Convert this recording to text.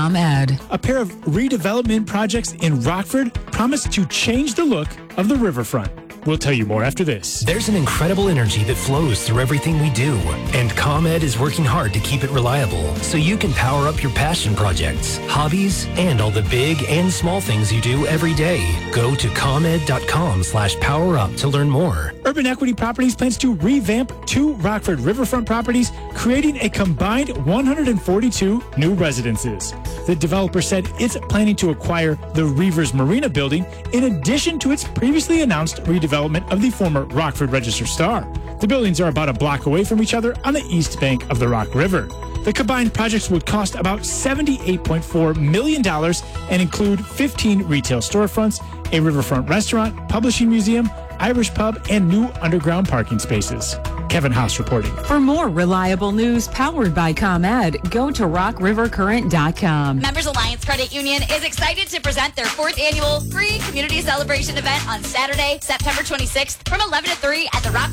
ComEd. A pair of redevelopment projects in Rockford promise to change the look of the riverfront. We'll tell you more after this. There's an incredible energy that flows through everything we do, and ComEd is working hard to keep it reliable so you can power up your passion projects, hobbies, and all the big and small things you do every day. Go to ComEd.com/powerup to learn more. Urban Equity Properties plans to revamp 2 Rockford riverfront properties, creating a combined 142 new residences. The developer said it's planning to acquire the Reavers Marina building in addition to its previously announced redevelopment of the former Rockford Register Star. The buildings are about a block away from each other on the east bank of the Rock River. The combined projects would cost about $78.4 million and include 15 retail storefronts, a riverfront restaurant, publishing museum, Irish pub, and new underground parking spaces. Kevin Haas reporting. For more reliable news powered by ComEd, go to rockrivercurrent.com. Members Alliance Credit Union is excited to present their 4th annual free community celebration event on Saturday, September 26th from 11 to 3 at the Rock